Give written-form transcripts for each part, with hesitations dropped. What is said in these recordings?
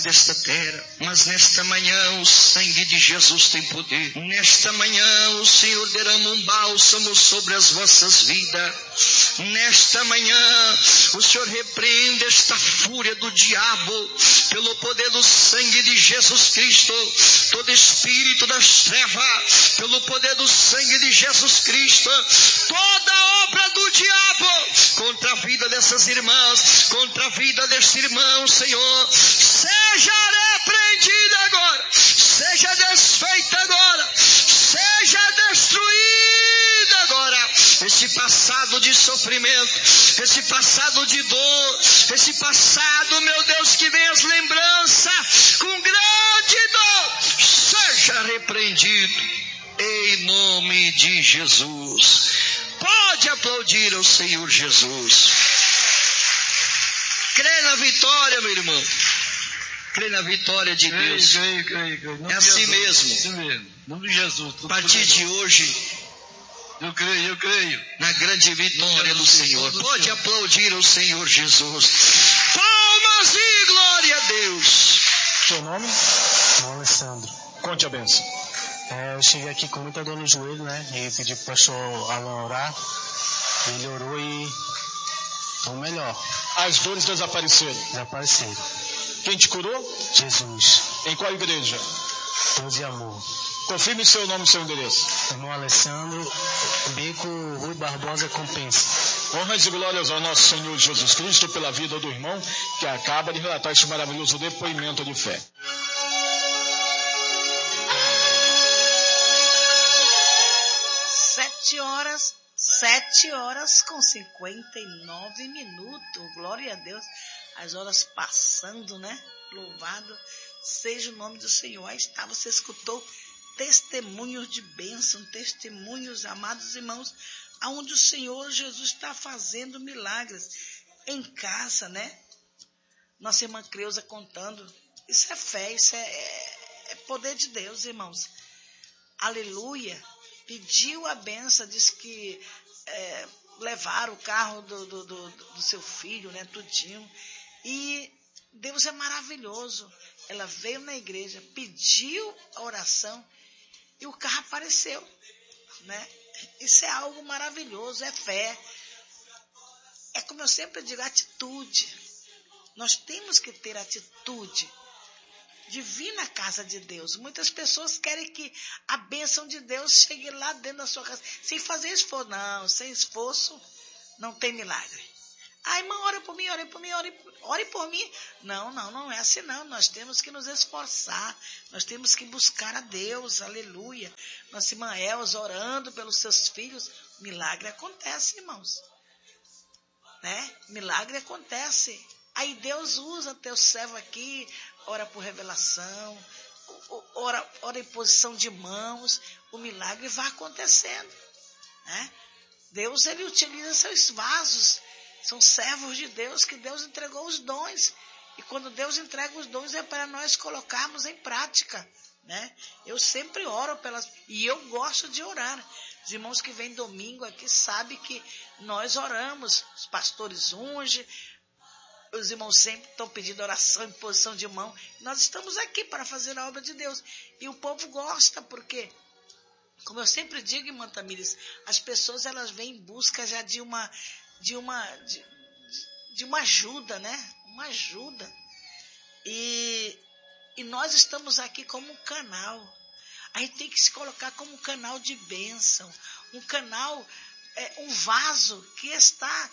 desta terra, mas nesta manhã o sangue de Jesus tem poder. Nesta manhã o Senhor derrama um bálsamo sobre as vossas vidas. Nesta manhã o Senhor repreende esta fúria do diabo pelo poder do sangue de Jesus Cristo. Todo espírito das trevas, pelo poder do sangue de Jesus Cristo, toda obra do diabo contra a vida dessas irmãs, contra a vida deste irmão, Senhor, seja repreendida agora, seja desfeita agora, seja destruída agora. Esse passado de sofrimento, esse passado de dor, esse passado, meu Deus, que vem as lembranças com grande dor, seja repreendido em nome de Jesus. Pode aplaudir ao Senhor Jesus. Crê na vitória, meu irmão. Crê na vitória de Deus. Creio. É assim mesmo. Assim mesmo. Em nome de Jesus. A partir de hoje, eu creio. Na grande vitória do Senhor. Pode aplaudir ao Senhor Jesus. Palmas e glória a Deus. Seu nome? Alessandro. Conte a bênção. Eu cheguei aqui com muita dor no joelho, né? E pedi pro pastor Alan orar. Ele orou e estou melhor. As dores desapareceram. Desapareceram. Quem te curou? Jesus. Em qual igreja? Deus e amor. Confirme seu nome e seu endereço. Irmão Alessandro, Bico Rui Barbosa Compensa. Honras e glórias ao nosso Senhor Jesus Cristo pela vida do irmão que acaba de relatar este maravilhoso depoimento de fé. Sete horas com 59 minutos. Glória a Deus. As horas passando, né? Louvado seja o nome do Senhor. Aí está, você escutou testemunhos de bênção, testemunhos, amados irmãos, aonde o Senhor Jesus está fazendo milagres em casa, né? Nossa irmã Creuza contando. Isso é fé, isso é poder de Deus, irmãos. Aleluia. Pediu a benção, disse que levaram o carro do seu filho, né, tudinho. E Deus é maravilhoso. Ela veio na igreja, pediu a oração e o carro apareceu, né? Isso é algo maravilhoso, é fé. É como eu sempre digo, atitude. Nós temos que ter atitude de vir na casa de Deus. Muitas pessoas querem que a bênção de Deus chegue lá dentro da sua casa, sem fazer esforço. Não, sem esforço não tem milagre. Ah, irmã, ore por mim. Ore por mim. Não é assim não. Nós temos que nos esforçar. Nós temos que buscar a Deus. Aleluia. Nossa irmã Elza orando pelos seus filhos. Milagre acontece, irmãos. Né? Milagre acontece. Aí Deus usa teu servo aqui, ora por revelação, ora em posição de mãos, o milagre vai acontecendo, né? Deus, ele utiliza seus vasos, são servos de Deus, que Deus entregou os dons, e quando Deus entrega os dons é para nós colocarmos em prática, né? Eu sempre oro e eu gosto de orar. Os irmãos que vêm domingo aqui sabem que nós oramos, os pastores ungem, os irmãos sempre estão pedindo oração em posição de mão. Nós estamos aqui para fazer a obra de Deus. E o povo gosta, porque, como eu sempre digo, irmã Tamires, as pessoas elas vêm em busca já de uma ajuda, né? Uma ajuda. E nós estamos aqui como um canal. A gente tem que se colocar como um canal de bênção. Um canal, um vaso que está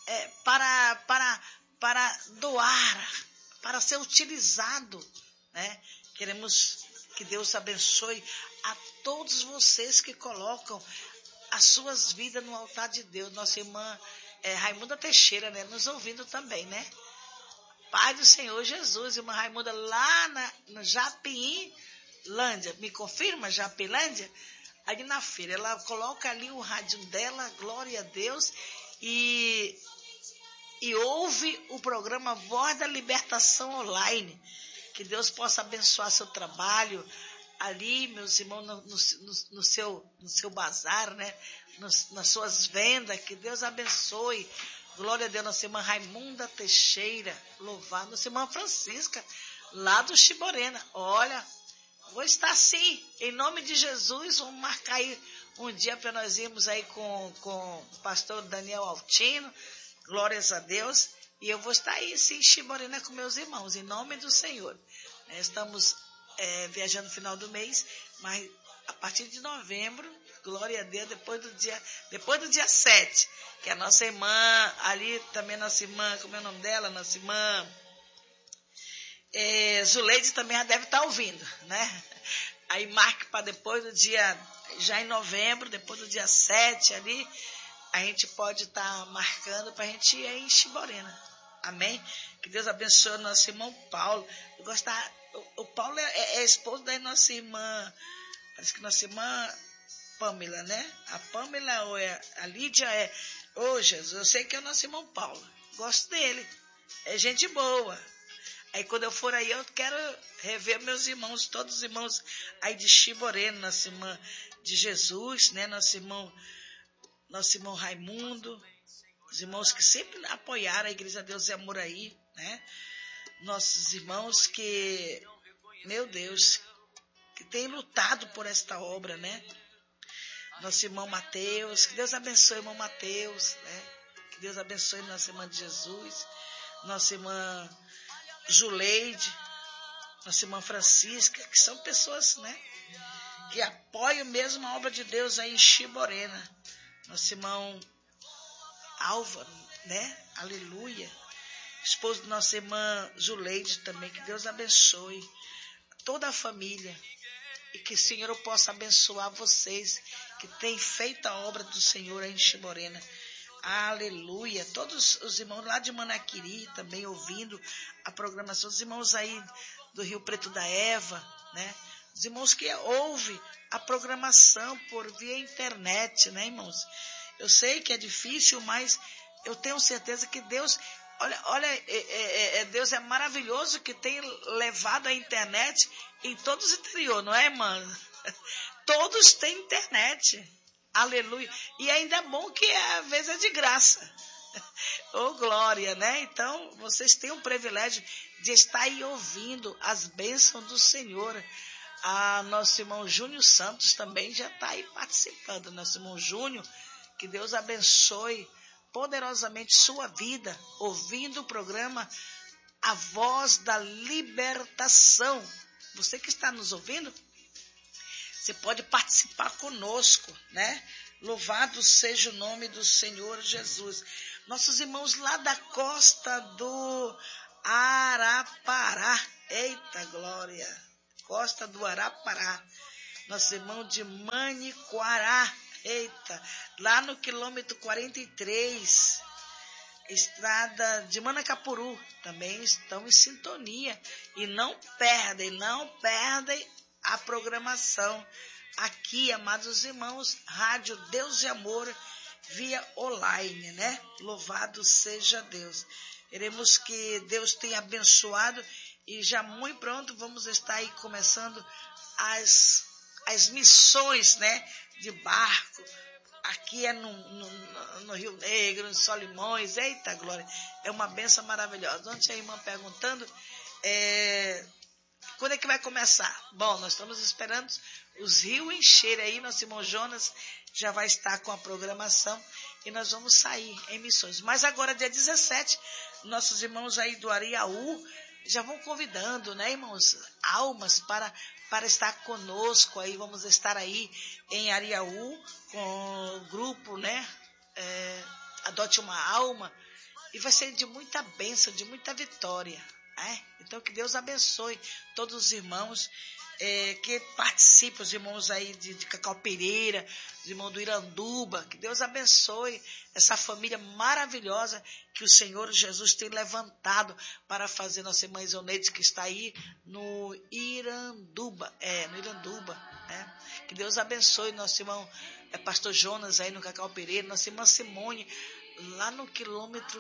para doar, para ser utilizado, né? Queremos que Deus abençoe a todos vocês que colocam as suas vidas no altar de Deus. Nossa irmã Raimunda Teixeira, né? Nos ouvindo também, né? Pai do Senhor Jesus, irmã Raimunda, lá no Japilândia, me confirma, Japilândia? Ali na feira, ela coloca ali o rádio dela, glória a Deus, e ouve o programa Voz da Libertação Online. Que Deus possa abençoar seu trabalho ali, meus irmãos, no seu bazar, né? Nas suas vendas. Que Deus abençoe. Glória a Deus, nossa irmã Raimunda Teixeira, louvado. Nossa irmã Francisca, lá do Chiborena. Olha, vou estar sim, em nome de Jesus. Vamos marcar aí um dia para nós irmos aí com o pastor Daniel Altino. Glórias a Deus. E eu vou estar aí sim, em Chiborena, com meus irmãos, em nome do Senhor. Estamos viajando no final do mês, mas a partir de novembro, glória a Deus, depois do dia 7, que a nossa irmã, ali também nossa irmã, como é o nome dela? Nossa irmã Zuleide também já deve estar ouvindo, né? Aí marque para depois do dia, já em novembro, depois do dia 7 ali, a gente pode estar marcando para a gente ir aí em Chiborena. Amém? Que Deus abençoe o nosso irmão Paulo. O Paulo é esposo da nossa irmã, parece que nossa irmã Pâmela, né? A Pâmela ou a Lídia Jesus, eu sei que é o nosso irmão Paulo. Gosto dele. É gente boa. Aí quando eu for aí, eu quero rever meus irmãos, todos os irmãos aí de Chiborena, nossa irmã de Jesus, né? Nosso irmão Raimundo, os irmãos que sempre apoiaram a Igreja Deus e Amor aí, né? Nossos irmãos que, meu Deus, que têm lutado por esta obra, né? Nosso irmão Mateus, que Deus abençoe o irmão Mateus, né? Que Deus abençoe nossa irmã de Jesus, nossa irmã Zuleide, nossa irmã Francisca, que são pessoas, né? Que apoiam mesmo a obra de Deus aí em Chiborena. Nosso irmão Álvaro, né? Aleluia. Esposo de nossa irmã Zuleide também, que Deus abençoe toda a família. E que o Senhor possa abençoar vocês que têm feito a obra do Senhor aí em Chiborena. Aleluia. Todos os irmãos lá de Manaquiri também ouvindo a programação. Os irmãos aí do Rio Preto da Eva, né? Os irmãos que ouvem a programação por via internet, né, irmãos? Eu sei que é difícil, mas eu tenho certeza que Deus... Olha, Deus é maravilhoso que tem levado a internet em todos os interiores, não é, irmã? Todos têm internet. Aleluia. E ainda é bom que às vezes é de graça. Oh, glória, né? Então, vocês têm o privilégio de estar aí ouvindo as bênçãos do Senhor. Nosso irmão Júnior Santos também já está aí participando. Nosso irmão Júnior, que Deus abençoe poderosamente sua vida, ouvindo o programa A Voz da Libertação. Você que está nos ouvindo, você pode participar conosco, né? Louvado seja o nome do Senhor Jesus. Nossos irmãos lá da costa do Arapará. Eita glória! Costa do Arapará. Nosso irmão de Maniquará. Eita, lá no quilômetro 43, estrada de Manacapuru, também estão em sintonia e não perdem a programação aqui, amados irmãos, Rádio Deus e Amor, via online, né? Louvado seja Deus. Queremos que Deus tenha abençoado e já muito pronto vamos estar aí começando as missões, né? De barco, aqui é no Rio Negro, em Solimões, eita glória, é uma benção maravilhosa. Ontem a irmã perguntando, quando é que vai começar? Bom, nós estamos esperando os rios encherem aí, nosso irmão Jonas já vai estar com a programação e nós vamos sair em missões. Mas agora, dia 17, nossos irmãos aí do Ariaú já vão convidando, né, irmãos, almas para estar conosco aí. Vamos estar aí em Ariaú com o grupo, né, Adote uma Alma, e vai ser de muita bênção, de muita vitória, né? Então que Deus abençoe todos os irmãos que participam, os irmãos aí de Cacau Pereira, os irmãos do Iranduba, que Deus abençoe essa família maravilhosa que o Senhor Jesus tem levantado para fazer. Nossa irmã Isoneide, que está aí no Iranduba, né? Que Deus abençoe nosso irmão pastor Jonas aí no Cacau Pereira, nossa irmã Simone, lá no quilômetro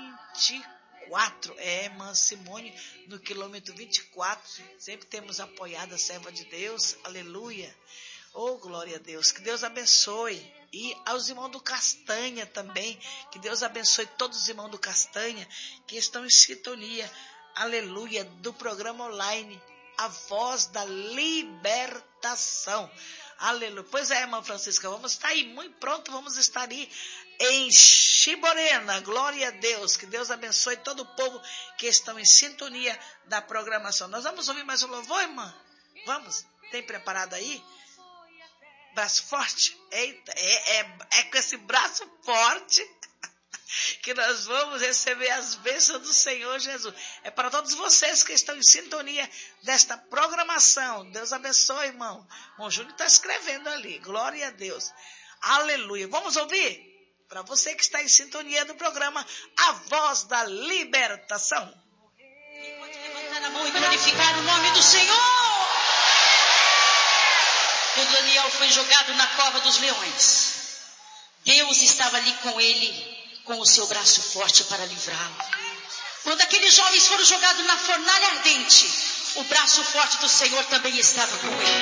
24, irmã Simone, no quilômetro 24, sempre temos apoiado a serva de Deus, aleluia, oh glória a Deus, que Deus abençoe, e aos irmãos do Castanha também, que Deus abençoe todos os irmãos do Castanha, que estão em sintonia, aleluia, do programa online, A Voz da Libertação. Aleluia. Pois é, irmã Francisca, vamos estar aí muito pronto, vamos estar aí em Chiborena. Glória a Deus. Que Deus abençoe todo o povo que estão em sintonia da programação. Nós vamos ouvir mais um louvor, irmã? Vamos? Tem preparado aí? Braço forte? Eita, é com esse braço forte que nós vamos receber as bênçãos do Senhor Jesus. É para todos vocês que estão em sintonia desta programação. Deus abençoe, irmão. O Júnior está escrevendo ali. Glória a Deus. Aleluia. Vamos ouvir? Para você que está em sintonia do programa A Voz da Libertação. Pode levantar a mão e glorificar o nome do Senhor. Quando Daniel foi jogado na cova dos leões, Deus estava ali com ele, com o seu braço forte para livrá-lo. Quando aqueles jovens foram jogados na fornalha ardente, o braço forte do Senhor também estava com ele.